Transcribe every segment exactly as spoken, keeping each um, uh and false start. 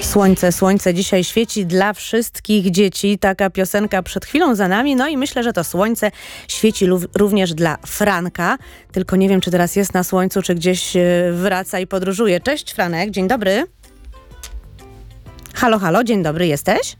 Słońce, słońce dzisiaj świeci dla wszystkich dzieci. Taka piosenka przed chwilą za nami. No i myślę, że to słońce świeci również dla Franka. Tylko nie wiem, czy teraz jest na słońcu, czy gdzieś wraca i podróżuje. Cześć Franek, dzień dobry. Halo, halo, dzień dobry, jesteś?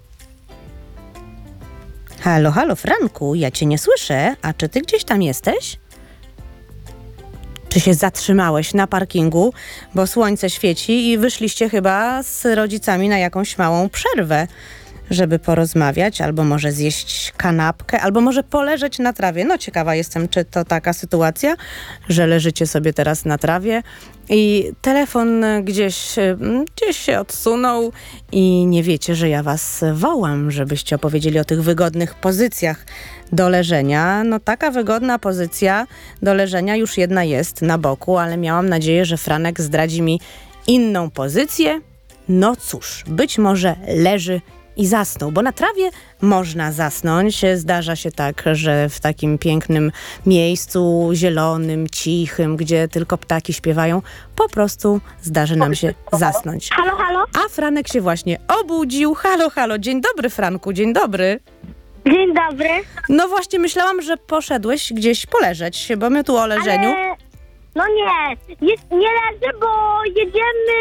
Halo, halo Franku, ja cię nie słyszę. A czy ty gdzieś tam jesteś? Czy się zatrzymałeś na parkingu, bo słońce świeci i wyszliście chyba z rodzicami na jakąś małą przerwę, żeby porozmawiać, albo może zjeść kanapkę, albo może poleżeć na trawie. No ciekawa jestem, czy to taka sytuacja, że leżycie sobie teraz na trawie i telefon gdzieś, gdzieś się odsunął i nie wiecie, że ja was wołam, żebyście opowiedzieli o tych wygodnych pozycjach do leżenia. No taka wygodna pozycja do leżenia już jedna jest na boku, ale miałam nadzieję, że Franek zdradzi mi inną pozycję. No cóż, być może leży i zasnął, bo na trawie można zasnąć. Zdarza się tak, że w takim pięknym miejscu, zielonym, cichym, gdzie tylko ptaki śpiewają, po prostu zdarzy nam się zasnąć. Halo, halo. A Franek się właśnie obudził. Halo, halo. Dzień dobry, Franku, dzień dobry. Dzień dobry. No właśnie myślałam, że poszedłeś gdzieś poleżeć, bo my tu o leżeniu. Ale... No nie, jest, nie leżę, bo jedziemy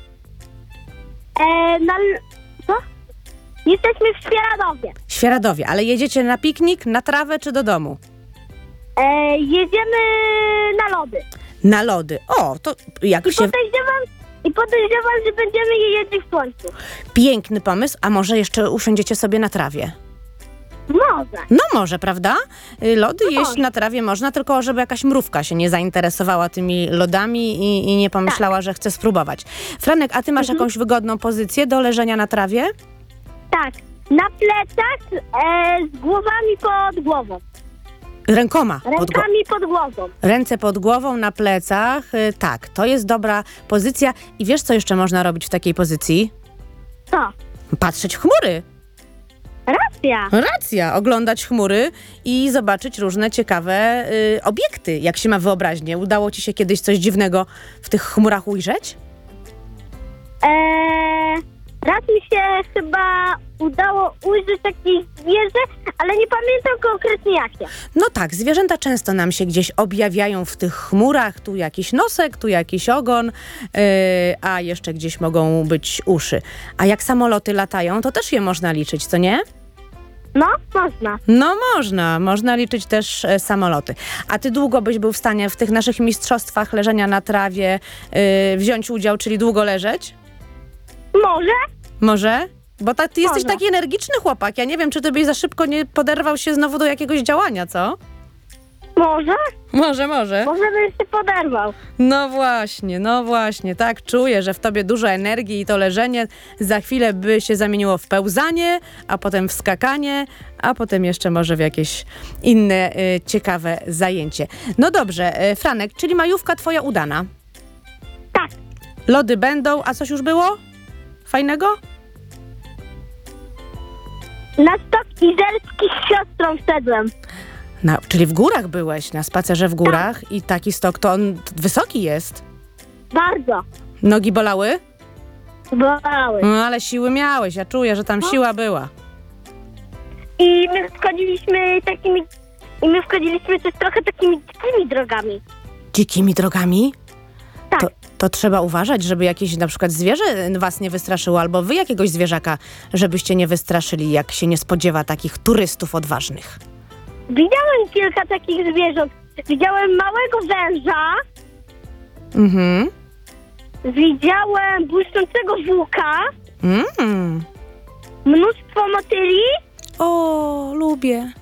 e, na... Co? Jesteśmy w Świeradowie. Świeradowie, ale jedziecie na piknik, na trawę czy do domu? E, jedziemy na lody. Na lody. O, to jak I się... podejrzewam, I podejrzewam, że będziemy je jedli w słońcu. Piękny pomysł, a może jeszcze usiądziecie sobie na trawie? Może. No może, prawda? Y, Lody No jeść może. na trawie można, tylko żeby jakaś mrówka się nie zainteresowała tymi lodami i, i nie pomyślała, że chce spróbować. Franek, a ty masz Mhm. jakąś wygodną pozycję do leżenia na trawie? Tak, na plecach e, z głowami pod głową. Rękoma. Pod gło- Rękami pod głową. Ręce pod głową, na plecach. Y, tak, to jest dobra pozycja. I wiesz, co jeszcze można robić w takiej pozycji? Co? Patrzeć w chmury. Racja. Racja, oglądać chmury i zobaczyć różne ciekawe y, obiekty, jak się ma wyobraźnię. Udało ci się kiedyś coś dziwnego w tych chmurach ujrzeć? Eee, raz mi się chyba udało ujrzeć jakieś zwierzę, ale nie pamiętam konkretnie jakie. No tak, zwierzęta często nam się gdzieś objawiają w tych chmurach. Tu jakiś nosek, tu jakiś ogon, yy, a jeszcze gdzieś mogą być uszy. A jak samoloty latają, to też je można liczyć, co nie? No, można. No można, można liczyć też e, samoloty. A ty długo byś był w stanie w tych naszych mistrzostwach leżenia na trawie yy, wziąć udział, czyli długo leżeć? Może? Może? Bo ta, ty jesteś Może. taki energiczny chłopak. Ja nie wiem, czy ty byś za szybko nie poderwał się znowu do jakiegoś działania, co? Może? Może, może. Może bym się poderwał. No właśnie, no właśnie. Tak czuję, że w tobie dużo energii i to leżenie za chwilę by się zamieniło w pełzanie, a potem w skakanie, a potem jeszcze może w jakieś inne y, ciekawe zajęcie. No dobrze, y, Franek, czyli majówka twoja udana. Tak. Lody będą, a coś już było? Fajnego? Na stok izerski z siostrą wszedłem. Na, czyli w górach byłeś, na spacerze w górach i taki stok, to on t- wysoki jest. Bardzo. Nogi bolały? Bolały. No ale siły miałeś, ja czuję, że tam siła była. I my wchodziliśmy takimi... I my wchodziliśmy też trochę takimi dzikimi drogami. Dzikimi drogami? Tak. To, to trzeba uważać, żeby jakieś na przykład zwierzę was nie wystraszyło, albo wy jakiegoś zwierzaka, żebyście nie wystraszyli, jak się nie spodziewa takich turystów odważnych. Widziałem kilka takich zwierząt. Widziałem małego węża. Mhm. Widziałem błyszczącego żuka. Mm. Mnóstwo motyli. O, lubię.